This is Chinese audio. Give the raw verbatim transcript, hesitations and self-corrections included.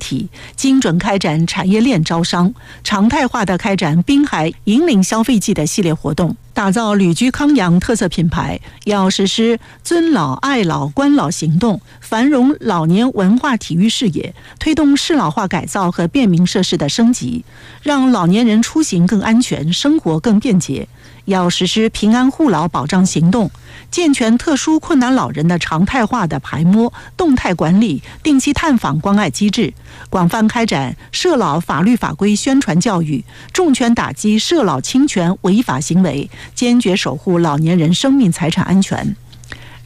体，精准开展产业链招商，常态化的开展滨海引领消费季的系列活动，打造旅居康阳特色品牌。要实施尊老爱老关老行动，繁荣老年文化体育事业，推动适老化改造和便民设施的升级，让老年人出行更安全，生活更便捷。要实施平安护老保障行动，健全特殊困难老人的常态化的排摸、动态管理、定期探访关爱机制，广泛开展涉老法律法规宣传教育，重拳打击涉老侵权违法行为，坚决守护老年人生命财产安全。